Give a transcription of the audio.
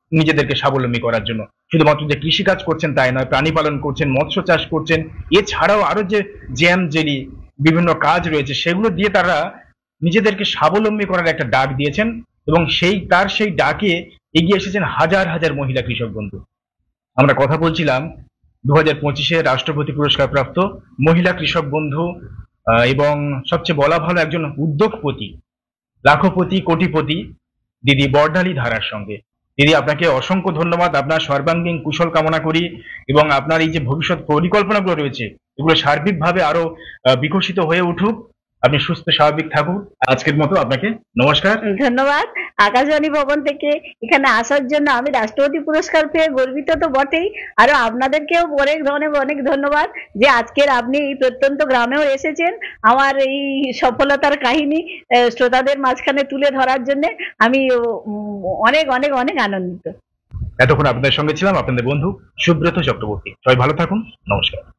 নিজেদেরকে স্বাবলম্বী করার জন্য। শুধুমাত্র যে কৃষিকাজ করছেন তাই নয়, প্রাণী পালন করছেন, মৎস্য চাষ করছেন, এছাড়াও আরো যে জ্যাম জেলি বিভিন্ন কাজ রয়েছে সেগুলো দিয়ে তারা নিজেদেরকে স্বাবলম্বী করার একটা ডাক দিয়েছেন, এবং সেই ডাকে এগিয়ে এসেছেন হাজার হাজার মহিলা কৃষক বন্ধু। আমরা কথা বলছিলাম 2025-এ রাষ্ট্রপতি পুরস্কার প্রাপ্ত মহিলা কৃষক বন্ধু, এবং সবচেয়ে বলা ভালো একজন উদ্যোগপতি, লাখপতি কোটিপতি দিদি বর্ণালী ধারার সঙ্গে। দিদি, আপনাকে অসংখ্য ধন্যবাদ। আপনার সর্বাঙ্গীন কুশল কামনা করি, এবং আপনার এই যে ভবিষ্যৎ পরিকল্পনাগুলো রয়েছে এগুলো সার্বিকভাবে আরো বিকশিত হয়ে উঠুক। আপনি সুস্থ স্বাভাবিক থাকুন। আজকের মতো আপনাকে নমস্কার। ধন্যবাদ। আকাশবাণী ভবন থেকে এখানে আসার জন্য আমি রাষ্ট্রপতি পুরস্কার পেয়ে গর্বিত তো বটেই, আরো আপনাদেরকেও অনেক অনেক অনেক ধন্যবাদ যে আজকের আপনি এই প্রত্যন্ত গ্রামেও এসেছেন আমার এই সফলতার কাহিনী শ্রোতাদের মাঝখানে তুলে ধরার জন্য। আমি অনেক অনেক অনেক আনন্দিত। এতক্ষণ আপনাদের সঙ্গে ছিলাম আপনাদের বন্ধু সুব্রত চক্রবর্তী। সবাই ভালো থাকুন। নমস্কার।